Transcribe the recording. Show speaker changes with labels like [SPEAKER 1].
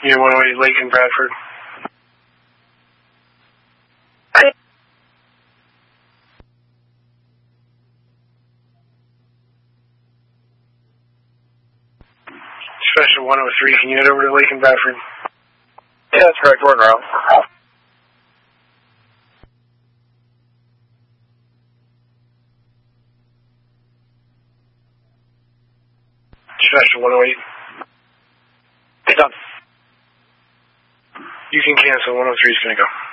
[SPEAKER 1] Unit 108 Lake in Bradford. Special 103, can you head over to Lake in Bradford?
[SPEAKER 2] Yeah, that's correct. We're around.
[SPEAKER 1] Special 108.
[SPEAKER 2] It's done.
[SPEAKER 1] You can cancel. 103 is going to go.